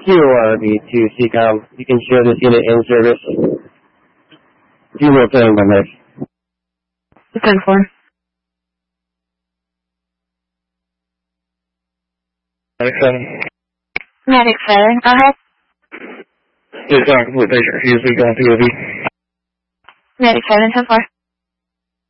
QRV2 CCOM. You can show this unit in service. 010 by Medic. 10-4. Medic 7. Medic 7, go ahead. Just on complete picture. Usually going POV. Medic 7, 10-4.